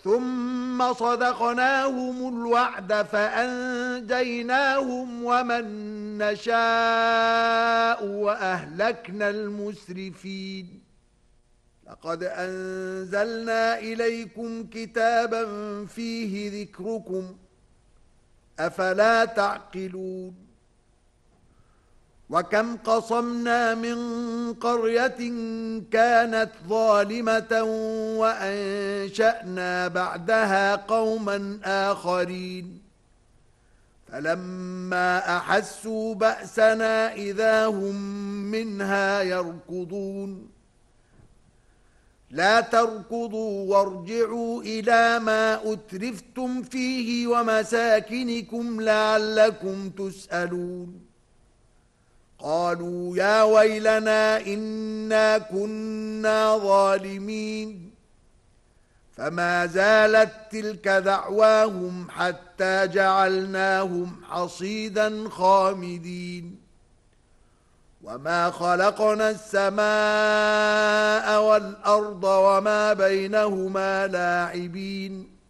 ثم صدقناهم الوعد فأنجيناهم ومن نشاء وأهلكنا المسرفين. لقد أنزلنا إليكم كتابا فيه ذكركم أفلا تعقلون. وكم قصمنا من قرية كانت ظالمة وأنشأنا بعدها قوما آخرين فلما أحسوا بأسنا إذا هم منها يركضون. لا تركضوا وارجعوا إلى ما أترفتم فيه ومساكنكم لعلكم تسألون. قالوا يا ويلنا إنا كنا ظالمين. فما زالت تلك دعواهم حتى جعلناهم حصيدا خامدين. وما خلقنا السماء والأرض وما بينهما لاعبين.